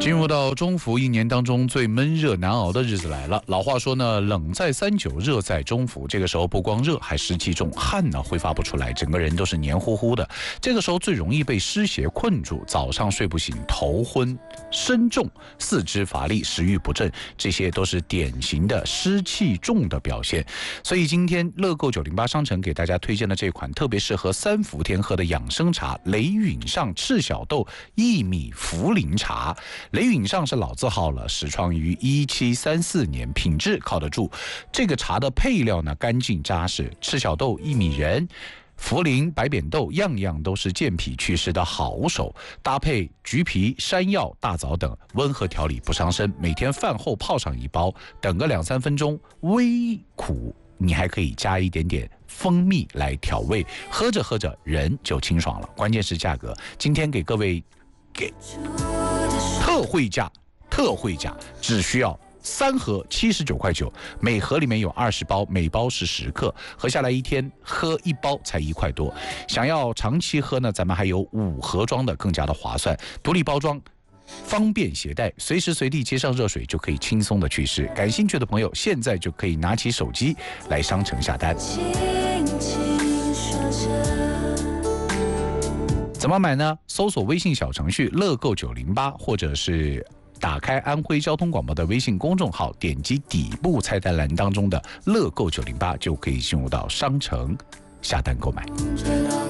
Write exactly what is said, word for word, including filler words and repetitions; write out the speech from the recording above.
进入到中伏，一年当中最闷热难熬的日子来了。老话说呢，冷在三九，热在中伏。这个时候不光热，还湿气重，汗呢挥发不出来，整个人都是黏糊糊的。这个时候最容易被湿邪困住，早上睡不醒，头昏身重，四肢乏力，食欲不振，这些都是典型的湿气重的表现。所以今天乐购九零八商城给大家推荐的这款特别适合三伏天喝的养生茶——雷允上赤小豆薏米茯苓茶。雷允上是老字号了，始创于一七三四年，品质靠得住。这个茶的配料呢，干净扎实，赤小豆、薏米仁、茯苓、白扁豆，样样都是健脾祛湿的好手。搭配橘皮、山药、大枣等，温和调理不伤身。每天饭后泡上一包，等个两三分钟，微苦。你还可以加一点点蜂蜜来调味，喝着喝着人就清爽了。关键是价格，今天给各位给特惠价，特惠价只需要三盒七十九块九，每盒里面有二十包，每包是十克，合下来一天喝一包才一块多。想要长期喝呢，咱们还有五盒装的，更加的划算，独立包装。方便携带，随时随地接上热水就可以轻松的祛湿。感兴趣的朋友，现在就可以拿起手机来商城下单。怎么买呢？搜索微信小程序乐购九零八，或者是打开安徽交通广播的微信公众号，点击底部菜单栏当中的乐购九零八，就可以进入到商城下单购买。